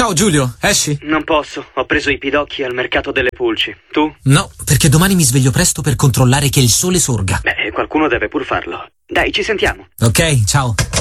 Ciao Giulio, esci? Non posso, ho preso i pidocchi al mercato delle pulci. Tu? No, perché domani mi sveglio presto per controllare che il sole sorga. Beh, qualcuno deve pur farlo. Dai, ci sentiamo. Ok, ciao.